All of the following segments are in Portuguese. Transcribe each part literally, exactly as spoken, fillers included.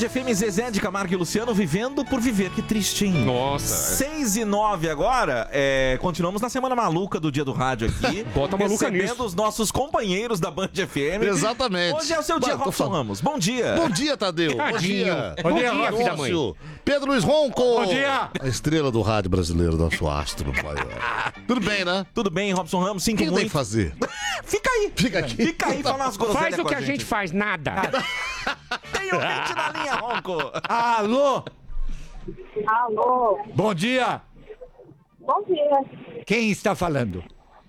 F M, Zezé de Camargo e Luciano vivendo por viver. Que triste, hein? Nossa. seis e nove agora. É, continuamos na semana maluca do Dia do Rádio aqui. Bota maluca recebendo nisso. os nossos companheiros da Band F M. Exatamente. Hoje é o seu dia, Bah, tô Robson falando. Ramos. Bom dia. Bom dia, Tadeu. Bom Tadinho. dia. Bom dia, filho da mãe. Lúcio. Pedro Luiz Ronco. Bom dia. A estrela do rádio brasileiro, nosso astro maior. Tudo bem, né? Tudo bem, Robson Ramos? O Sinto que tem que muito. fazer? Fica aí. Fica aqui. Fica aí, fala umas groselhas Faz o com que a gente faz, nada. Tem ouvinte na linha, Ronco. Alô? Alô, Bom dia. bom dia. Quem está falando?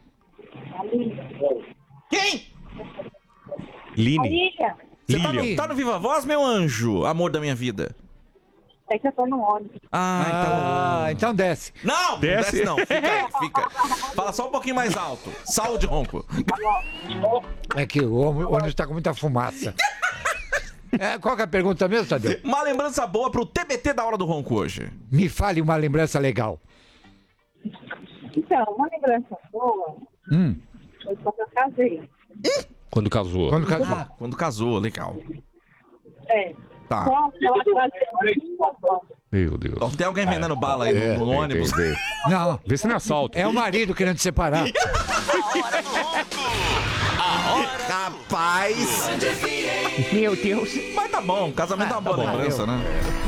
Quem? Line. Lígia, Você tá no, Lilian. tá no Viva Voz, meu anjo? Amor da minha vida. é que eu tô no ônibus. Ah, Ah, então desce. então... Não, Desce. não desce não. Fica aí, fica. Fala só um pouquinho mais alto. Saúde, Ronco. É que o ônibus está com muita fumaça. É, qual que é a pergunta mesmo, Tadeu? Uma lembrança boa pro T B T da hora do Ronco hoje. Me fale uma lembrança legal. Então, uma lembrança boa Hum, foi quando eu casei. Quando casou. quando casou. Ah, quando casou, legal. É. Tá. Só que eu atrasei muito bom. Meu Deus. Ó, tem alguém vendendo bala aí no, no ônibus? Não, Vê se não é assalto. é o marido querendo te separar. Rapaz. Meu Deus. Mas tá bom, casamento é uma boa tá bom, lembrança, eu- né?